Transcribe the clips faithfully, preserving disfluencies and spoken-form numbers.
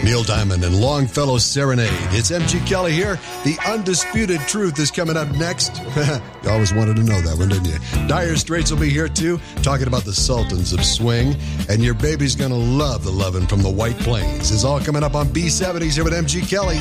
Neil Diamond and Longfellow Serenade. It's M G Kelly here. The Undisputed Truth is coming up next. You always wanted to know that one, didn't you? Dire Straits will be here too, talking about the Sultans of Swing. And your baby's going to love the lovin' from the White Plains. It's all coming up on B seventies here with M G Kelly.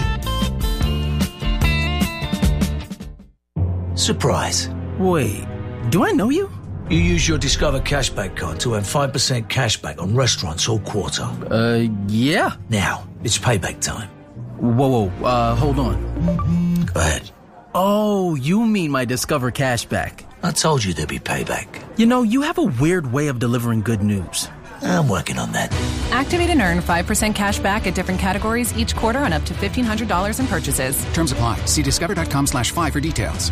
Surprise. Wait, do I know you? You use your Discover Cashback card to earn five percent cashback on restaurants all quarter. Uh, yeah. Now, it's payback time. Whoa, whoa, uh, hold on. Go ahead. Oh, you mean my Discover Cashback. I told you there'd be payback. You know, you have a weird way of delivering good news. I'm working on that. Activate and earn five percent cash back at different categories each quarter on up to fifteen hundred dollars in purchases. Terms apply. See discover.com slash five for details.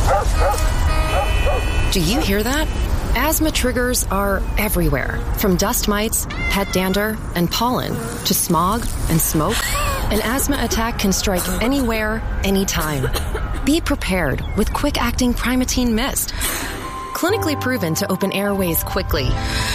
Do you hear that? Asthma triggers are everywhere, from dust mites, pet dander, and pollen, to smog and smoke. An asthma attack can strike anywhere, anytime. Be prepared with quick-acting Primatene Mist. Clinically proven to open airways quickly.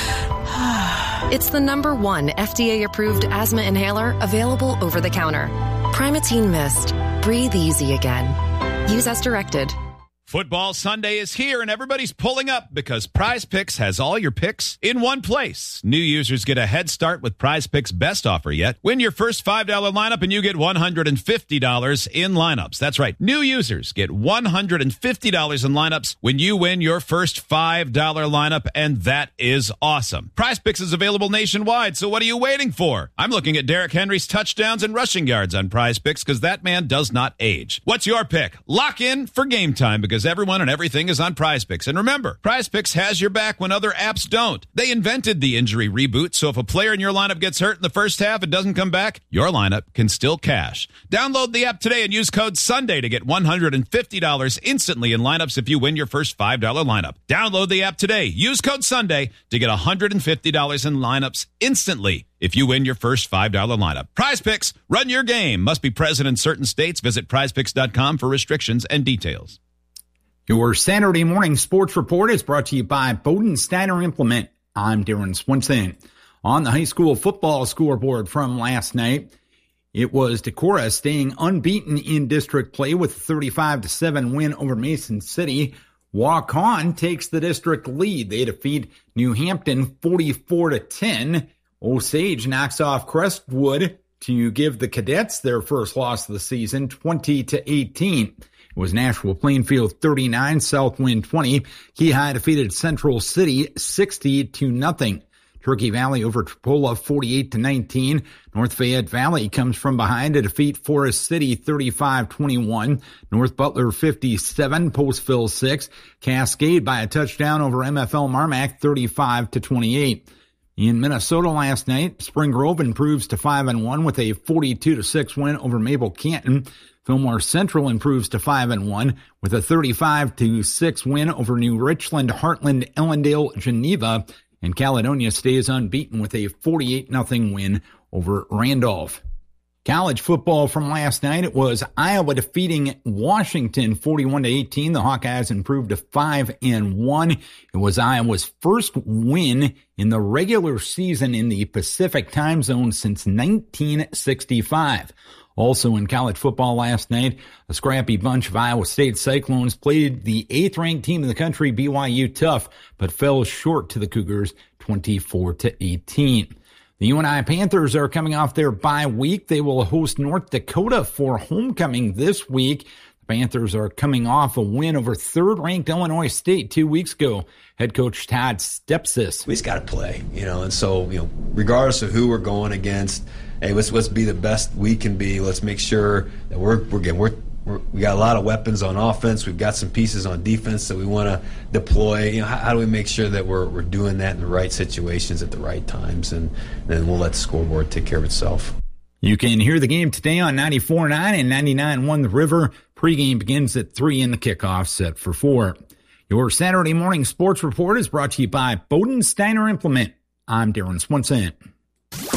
It's the number one F D A-approved asthma inhaler available over the counter. Primatene Mist. Breathe easy again. Use as directed. Football Sunday is here, and everybody's pulling up because Prize Picks has all your picks in one place. New users get a head start with Prize Picks' best offer yet. Win your first five dollar lineup, and you get one hundred fifty dollars in lineups. That's right. New users get one hundred fifty dollars in lineups when you win your first five dollar lineup, and that is awesome. Prize Picks is available nationwide, so what are you waiting for? I'm looking at Derrick Henry's touchdowns and rushing yards on Prize Picks because that man does not age. What's your pick? Lock in for game time because everyone and everything is on Prize Picks. And remember, Prize Picks has your back when other apps don't. They invented the injury reboot, so if a player in your lineup gets hurt in the first half and doesn't come back, your lineup can still cash. Download the app today and use code Sunday to get one hundred fifty dollars instantly in lineups if you win your first five dollar lineup. Download the app today. Use code Sunday to get one hundred fifty dollars in lineups instantly if you win your first five dollar lineup. Prize Picks, run your game. Must be present in certain states. Visit prize picks dot com for restrictions and details. Your Saturday morning sports report is brought to you by Bodensteiner Implement. I'm Darren Swinson. On the high school football scoreboard from last night, it was Decorah staying unbeaten in district play with a thirty-five to seven win over Mason City. Waukon takes the district lead. They defeat New Hampton forty-four to ten. Osage knocks off Crestwood to give the Cadets their first loss of the season, twenty to eighteen. It was Nashua Plainfield thirty-nine, Southwind twenty. Keyhigh defeated Central City sixty to nothing. Turkey Valley over Tripola forty-eight to nineteen. North Fayette Valley comes from behind to defeat Forest City thirty-five twenty-one. North Butler fifty-seven, Postville six. Cascade by a touchdown over M F L Marmac thirty-five to twenty-eight. In Minnesota last night, Spring Grove improves to five and one with a forty-two to six win over Mabel Canton. Fillmore Central improves to five and one with a thirty-five to six win over New Richland, Heartland, Ellendale, Geneva. And Caledonia stays unbeaten with a forty-eight nothing win over Randolph. College football from last night, it was Iowa defeating Washington forty-one to eighteen. The Hawkeyes improved to five and one. It was Iowa's first win in the regular season in the Pacific time zone since nineteen sixty-five. Also in college football last night, a scrappy bunch of Iowa State Cyclones played the eighth-ranked team in the country, B Y U Tough, but fell short to the Cougars twenty-four to eighteen. The U N I Panthers are coming off their bye week. They will host North Dakota for homecoming this week. The Panthers are coming off a win over third-ranked Illinois State two weeks ago. Head coach Todd Stepsis. We just got to play, you know, and so, you know, regardless of who we're going against, hey, let's let's be the best we can be. Let's make sure that we're we're getting we're, we're we got a lot of weapons on offense. We've got some pieces on defense that we want to deploy. You know, how, how do we make sure that we're we're doing that in the right situations at the right times, and then we'll let the scoreboard take care of itself. You can hear the game today on ninety-four point nine and ninety-nine point one The River. Pregame begins at three and the kickoff set for four. Your Saturday morning sports report is brought to you by Bodensteiner Implement. I'm Darren Swinson.